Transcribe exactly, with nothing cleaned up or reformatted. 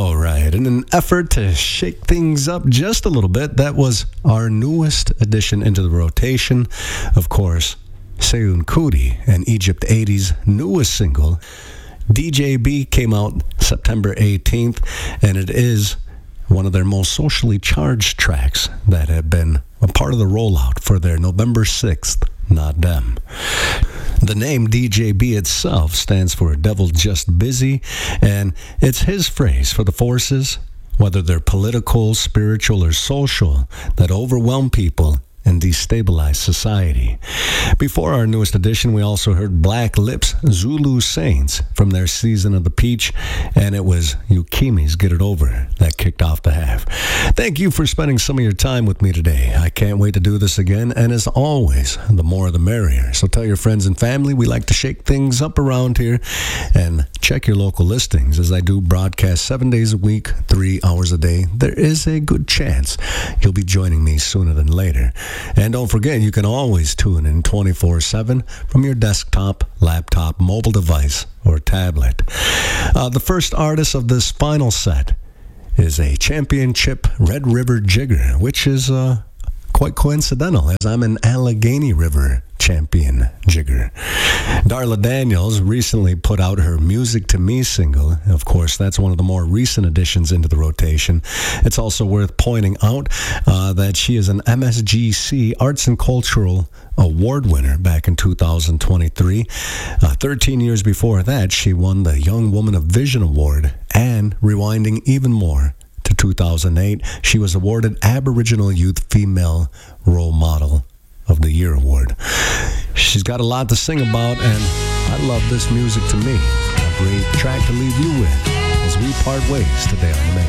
All right, in an effort to shake things up just a little bit, that was our newest addition into the rotation. Of course, Seun Kuti and Egypt eighty's newest single, D J B, came out September eighteenth, and it is one of their most socially charged tracks that have been a part of the rollout for their November sixth Not Dem. The name D J B itself stands for Devil Just Busy, and it's his phrase for the forces, whether they're political, spiritual, or social, that overwhelm people and destabilize society. Before our newest edition, we also heard Black Lips Zulu Saints from their Season of the Peach, and it was Yukimi's Get It Over that kicked off the half. Thank you for spending some of your time with me today. I can't wait to do this again, and as always, the more the merrier. So tell your friends and family we like to shake things up around here, and check your local listings. As I do broadcast seven days a week, three hours a day, there is a good chance you'll be joining me sooner than later. And don't forget, you can always tune in twenty-four seven from your desktop, laptop, mobile device, or tablet. Uh, the first artist of this final set is a championship Red River jigger, which is uh, quite coincidental, as I'm an Allegheny River champion jigger. Darla Daniels recently put out her Music to Me single. Of course, that's one of the more recent additions into the rotation. It's also worth pointing out uh, that she is an M S G C Arts and Cultural Award winner back in two thousand twenty-three. Uh, thirteen years before that, she won the Young Woman of Vision Award, and rewinding even more to two thousand eight, she was awarded Aboriginal Youth Female Role Model of the Year Award. She's got a lot to sing about, and I love this music to me. A great track to leave you with as we part ways today on the main.